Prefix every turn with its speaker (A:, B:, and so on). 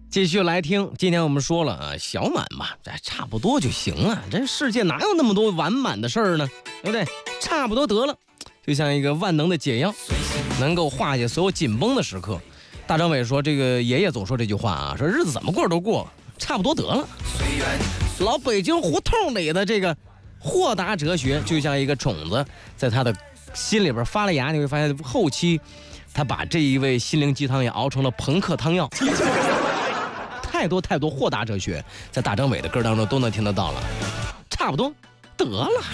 A: 继续来听，今天我们说了啊，小满嘛，差不多就行了。这世界哪有那么多完满的事儿呢？对不对？差不多得了，就像一个万能的解药，能够化解所有紧绷的时刻。大张伟说，这个爷爷总说这句话啊，说日子怎么过都过，差不多得了。老北京胡同里的这个豁达哲学，就像一个种子，在他的心里边发了芽。你会发现，后期他把这一味心灵鸡汤也熬成了朋克汤药。太多豁达哲学，在大张伟的歌当中都能听得到了，差不多得了。